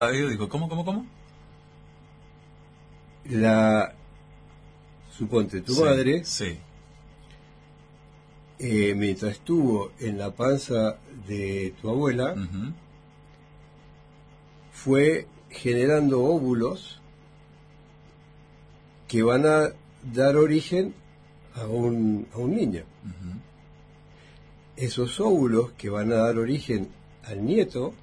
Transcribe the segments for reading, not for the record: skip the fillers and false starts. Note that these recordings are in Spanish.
Dijo, ¿cómo? Suponte, tu madre, Sí. mientras estuvo en la panza de tu abuela, Uh-huh. fue generando óvulos que van a dar origen a un niño. Uh-huh. Esos óvulos que van a dar origen al nieto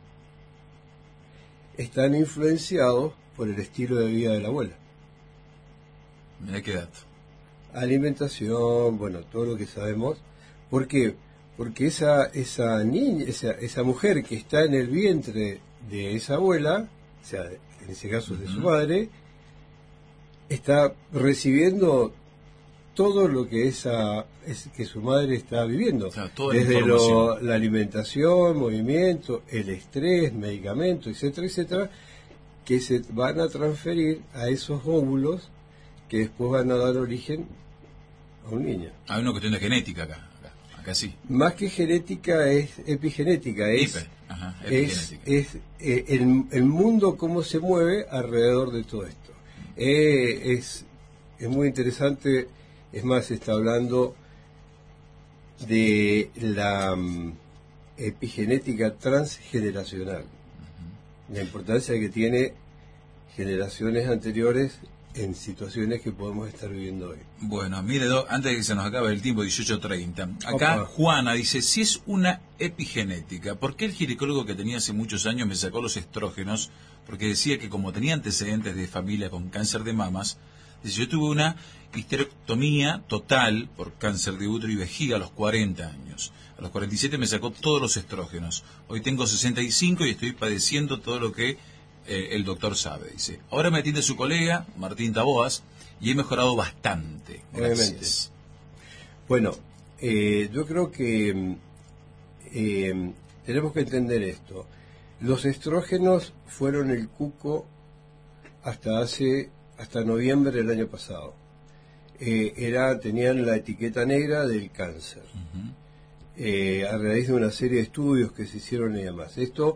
están influenciados por el estilo de vida de la abuela. Mira qué dato. Alimentación, bueno, todo lo que sabemos. ¿Por qué? Porque esa niña, esa mujer que está en el vientre de esa abuela, o sea, en ese caso de su madre, está recibiendo todo lo que que su madre está viviendo, o sea, toda la desde información. la alimentación, movimiento, el estrés, medicamentos, etcétera, que se van a transferir a esos óvulos que después van a dar origen a un niño. Hay una cuestión de genética acá sí. Más que genética es epigenética, Epigenética. el mundo cómo se mueve alrededor de todo esto. Es muy interesante. Es más, se está hablando de la epigenética transgeneracional, la importancia que tiene generaciones anteriores en situaciones que podemos estar viviendo hoy. Bueno, mire, antes de que se nos acabe el tiempo, 18:30, acá Opa. Juana dice, si es una epigenética, ¿por qué el ginecólogo que tenía hace muchos años me sacó los estrógenos? Porque decía que como tenía antecedentes de familia con cáncer de mamas, dice, yo tuve una histerectomía total por cáncer de útero y vejiga a los 40 años. A los 47 me sacó todos los estrógenos. Hoy tengo 65 y estoy padeciendo todo lo que el doctor sabe, dice. Ahora me atiende su colega, Martín Taboas, y he mejorado bastante. Gracias. Bueno, yo creo que tenemos que entender esto. Los estrógenos fueron el cuco hasta noviembre del año pasado. Tenían la etiqueta negra del cáncer. A raíz de una serie de estudios que se hicieron y demás. Esto,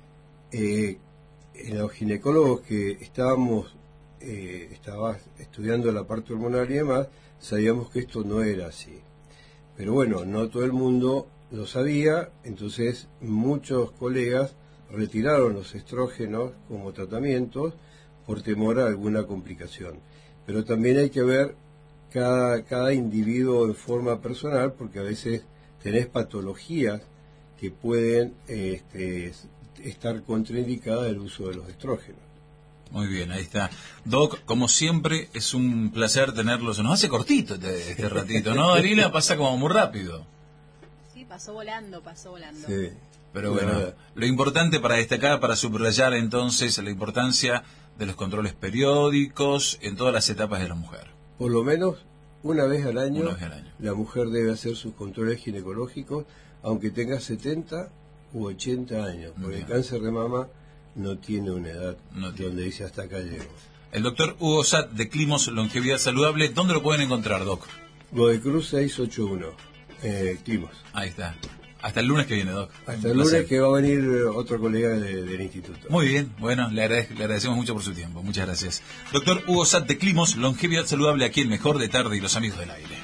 los ginecólogos que estaba estudiando la parte hormonal y demás, sabíamos que esto no era así. Pero bueno, no todo el mundo lo sabía, entonces muchos colegas retiraron los estrógenos como tratamientos por temor a alguna complicación. Pero también hay que ver cada individuo en forma personal, porque a veces tenés patologías que pueden estar contraindicadas el uso de los estrógenos. Muy bien, ahí está. Doc, como siempre, es un placer tenerlo. Se nos hace cortito este ratito, ¿no, Dalila? Pasa como muy rápido. Sí, pasó volando. Sí. Pero bueno, lo importante para destacar, para subrayar entonces la importancia de los controles periódicos en todas las etapas de la mujer. Por lo menos una vez al año, la mujer debe hacer sus controles ginecológicos, aunque tenga 70 u 80 años, porque el cáncer de mama no tiene una edad donde dice hasta acá llego. El doctor Hugo Satt de Climos Longevidad Saludable, ¿dónde lo pueden encontrar, Doc? Godecruz 681, Climos. Ahí está. Hasta el lunes que viene, Doc. Hasta el lunes que va a venir otro colega del instituto. Muy bien, bueno, le agradecemos mucho por su tiempo. Muchas gracias. Doctor Hugo Satt de Climos Longevidad Saludable, aquí el mejor de tarde y los amigos del aire.